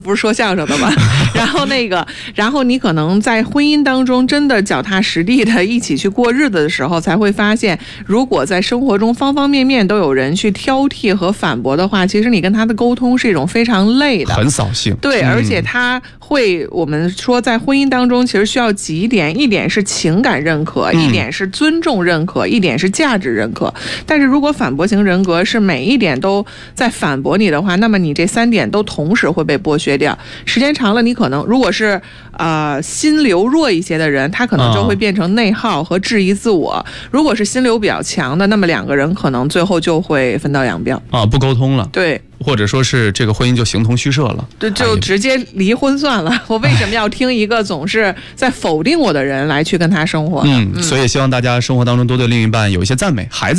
不是说相声的吧？然后你可能在婚姻当中真的脚踏实地的一起去过日子的时候，才会发现，如果在生活中方方面面都有人去挑剔和反驳的话，其实你跟他的沟通是一种非常累的， 很扫兴。 对，而且他会，我们说在婚姻当中，其实需要几点，一点是情感认可，一点是尊重认可，一点是价值认可。但是如果反驳型人格是每一点都在反驳你的话，那么你这3点都同时会被剥削掉。时间长了，你可能如果是心流弱一些的人，他可能就会变成内耗和质疑自我。如果是心流比较强的，那么2个人可能最后就会分道扬镳啊，不沟通了。 对。 或者说是这个婚姻就形同虚设了， 对，就直接离婚算了。我为什么要听一个总是在否定我的人来去跟他生活呢？ 所以希望大家生活当中多对另一半有一些赞美，孩子